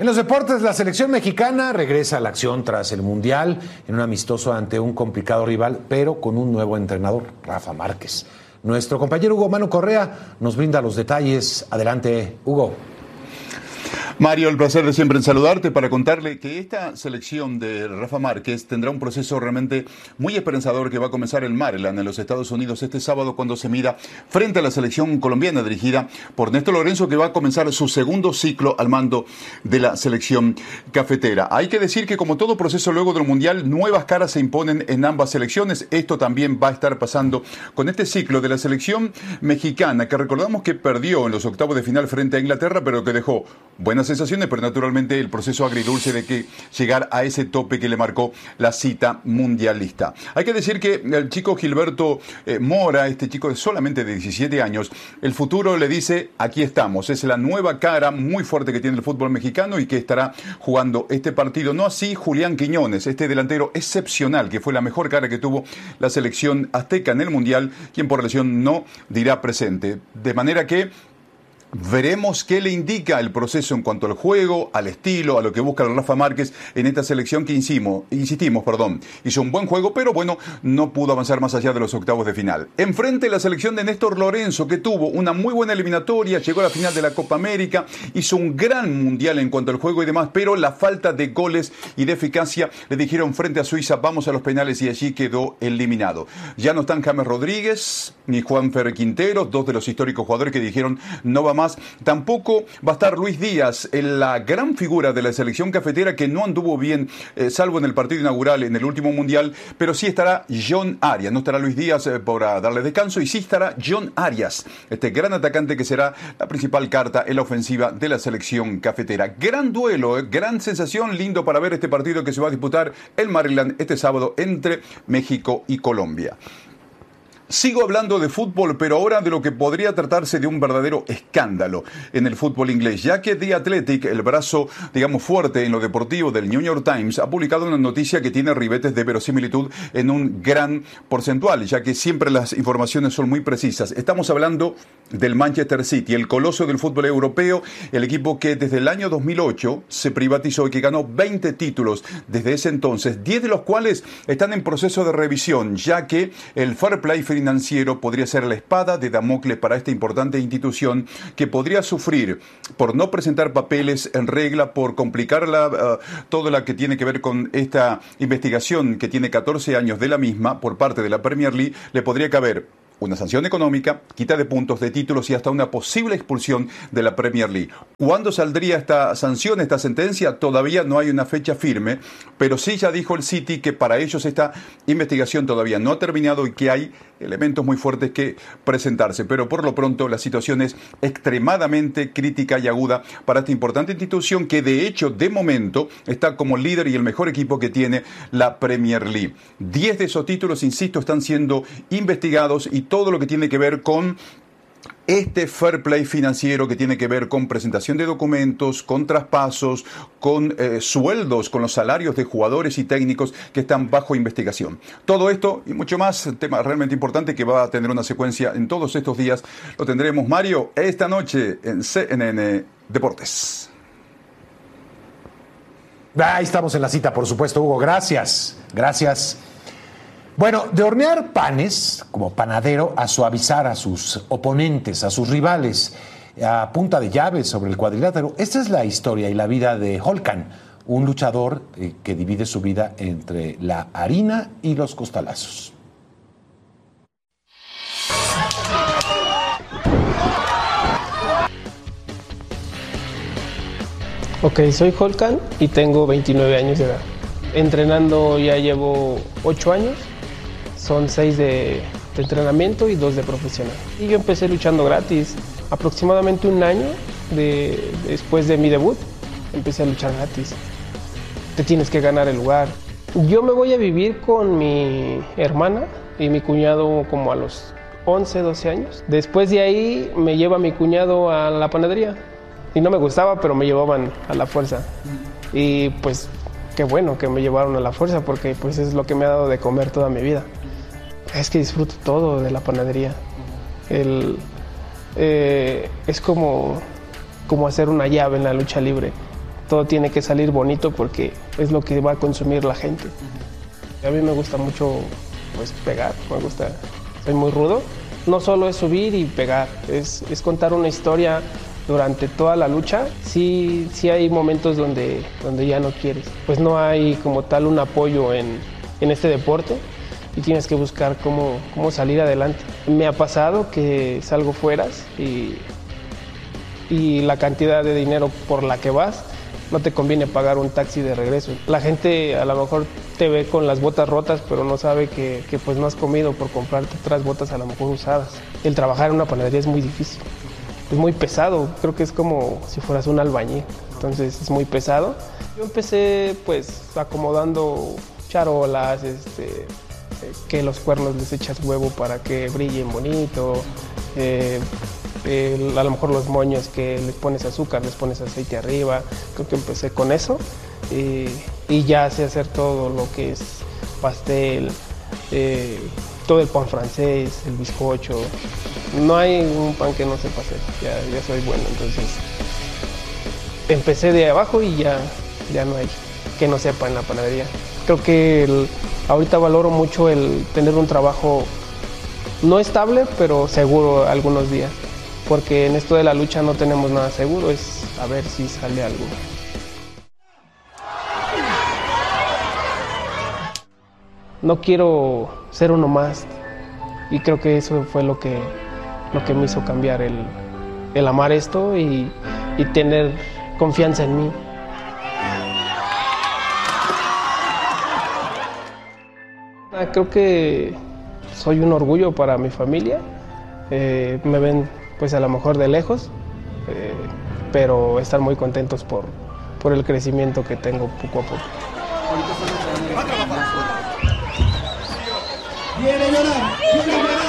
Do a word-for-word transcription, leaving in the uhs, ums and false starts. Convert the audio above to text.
En los deportes, la selección mexicana regresa a la acción tras el Mundial en un amistoso ante un complicado rival, pero con un nuevo entrenador, Rafa Márquez. Nuestro compañero Hugo Manu Correa nos brinda los detalles. Adelante, Hugo. Mario, el placer de siempre en saludarte para contarle que esta selección de Rafa Márquez tendrá un proceso realmente muy esperanzador que va a comenzar en Maryland, en los Estados Unidos, este sábado cuando se mida frente a la selección colombiana dirigida por Néstor Lorenzo, que va a comenzar su segundo ciclo al mando de la selección cafetera. Hay que decir que como todo proceso luego del Mundial, nuevas caras se imponen en ambas selecciones. Esto también va a estar pasando con este ciclo de la selección mexicana, que recordamos que perdió en los octavos de final frente a Inglaterra, pero que dejó buenas sensaciones, pero naturalmente el proceso agridulce de que llegar a ese tope que le marcó la cita mundialista. Hay que decir que el chico Gilberto eh, Mora, este chico de solamente de diecisiete años, el futuro le dice, aquí estamos, es la nueva cara muy fuerte que tiene el fútbol mexicano y que estará jugando este partido. No así Julián Quiñones, este delantero excepcional, que fue la mejor cara que tuvo la selección azteca en el Mundial, quien por lesión no dirá presente. De manera que veremos qué le indica el proceso en cuanto al juego, al estilo, a lo que busca el Rafa Márquez en esta selección que insistimos, insistimos, perdón, hizo un buen juego, pero bueno, no pudo avanzar más allá de los octavos de final. Enfrente la selección de Néstor Lorenzo, que tuvo una muy buena eliminatoria, llegó a la final de la Copa América, hizo un gran mundial en cuanto al juego y demás, pero la falta de goles y de eficacia le dijeron frente a Suiza, vamos a los penales, y allí quedó eliminado. Ya no están James Rodríguez ni Juanfer Quintero, dos de los históricos jugadores que dijeron no va más. Tampoco va a estar Luis Díaz, la gran figura de la selección cafetera que no anduvo bien, eh, salvo en el partido inaugural en el último mundial, pero sí estará John Arias. No estará Luis Díaz eh, para darle descanso, y sí estará John Arias, este gran atacante que será la principal carta en la ofensiva de la selección cafetera. Gran duelo, eh, gran sensación, lindo para ver este partido que se va a disputar en Maryland este sábado entre México y Colombia. Sigo hablando de fútbol, pero ahora de lo que podría tratarse de un verdadero escándalo en el fútbol inglés, ya que The Athletic, el brazo, digamos, fuerte en lo deportivo del New York Times, ha publicado una noticia que tiene ribetes de verosimilitud en un gran porcentual, ya que siempre las informaciones son muy precisas. Estamos hablando del Manchester City, el coloso del fútbol europeo, el equipo que desde el año dos mil ocho se privatizó y que ganó veinte títulos desde ese entonces, diez de los cuales están en proceso de revisión, ya que el fair play financiero podría ser la espada de Damocles para esta importante institución, que podría sufrir por no presentar papeles en regla, por complicar la, uh, todo lo que tiene que ver con esta investigación que tiene catorce años de la misma por parte de la Premier League. Le podría caber una sanción económica, quita de puntos, de títulos y hasta una posible expulsión de la Premier League. ¿Cuándo saldría esta sanción, esta sentencia? Todavía no hay una fecha firme, pero sí ya dijo el City que para ellos esta investigación todavía no ha terminado y que hay elementos muy fuertes que presentarse. Pero por lo pronto la situación es extremadamente crítica y aguda para esta importante institución que de hecho de momento está como líder y el mejor equipo que tiene la Premier League. Diez de esos títulos, insisto, están siendo investigados, y todo lo que tiene que ver con este fair play financiero, que tiene que ver con presentación de documentos, con traspasos, con eh, sueldos, con los salarios de jugadores y técnicos que están bajo investigación. Todo esto y mucho más, tema realmente importante que va a tener una secuencia en todos estos días. Lo tendremos, Mario, esta noche en C N N Deportes. Ahí estamos en la cita, por supuesto, Hugo. Gracias, gracias. Bueno, de hornear panes como panadero a suavizar a sus oponentes, a sus rivales, a punta de llaves sobre el cuadrilátero. Esta es la historia y la vida de Holkan, un luchador eh, que divide su vida entre la harina y los costalazos. Ok, soy Holkan y tengo veintinueve años de edad. Entrenando ya llevo ocho años. Son seis de, de entrenamiento y dos de profesional. Y yo empecé luchando gratis. Aproximadamente un año de, después de mi debut, empecé a luchar gratis. Te tienes que ganar el lugar. Yo me voy a vivir con mi hermana y mi cuñado como a los once, doce años. Después de ahí me lleva mi cuñado a la panadería. Y no me gustaba, pero me llevaban a la fuerza. Y pues qué bueno que me llevaron a la fuerza, porque pues es lo que me ha dado de comer toda mi vida. Es que disfruto todo de la panadería. El, eh, es como, como hacer una llave en la lucha libre. todo tiene que salir bonito porque es lo que va a consumir la gente. A mí me gusta mucho pues pegar, me gusta, soy muy rudo. No solo es subir y pegar, es, es contar una historia durante toda la lucha. Sí, sí hay momentos donde, donde ya no quieres, pues no hay como tal un apoyo en, en este deporte y tienes que buscar cómo, cómo salir adelante. Me ha pasado que salgo fueras y, y la cantidad de dinero por la que vas, no te conviene pagar un taxi de regreso. La gente a lo mejor te ve con las botas rotas, pero no sabe que, que pues no has comido por comprarte otras botas a lo mejor usadas. El trabajar en una panadería es muy difícil, es muy pesado, creo que es como si fueras un albañil, entonces es muy pesado. Yo empecé pues acomodando charolas, este, que los cuernos les echas huevo para que brillen bonito, eh, eh, a lo mejor los moños que les pones azúcar, les pones aceite arriba. Creo que empecé con eso eh, y ya sé hacer todo lo que es pastel, eh, todo el pan francés, el bizcocho. No hay un pan que no sepa hacer, ya, ya soy bueno. Entonces empecé de abajo y ya, ya no hay que no sepa en la panadería. Creo que el, ahorita valoro mucho el tener un trabajo no estable, pero seguro algunos días. Porque en esto de la lucha no tenemos nada seguro, es a ver si sale algo. No quiero ser uno más y creo que eso fue lo que, lo que me hizo cambiar, el, el amar esto y, y tener confianza en mí. Creo que soy un orgullo para mi familia, eh, me ven pues a lo mejor de lejos, eh, pero están muy contentos por, por el crecimiento que tengo poco a poco. Viene a llorar, viene a llorar.